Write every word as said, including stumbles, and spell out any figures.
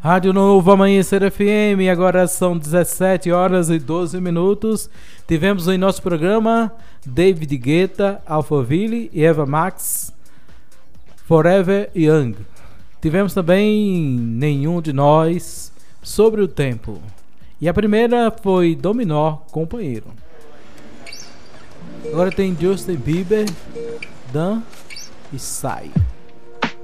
Rádio Novo Amanhecer F M, agora são dezessete horas e doze minutos. Tivemos em nosso programa David Guetta, Alphaville e Eva Max, Forever Young. Tivemos também Nenhum de Nós, Sobre o Tempo. E a primeira foi Dominó, Companheiro. Agora tem Justin Bieber, Dan e Sai.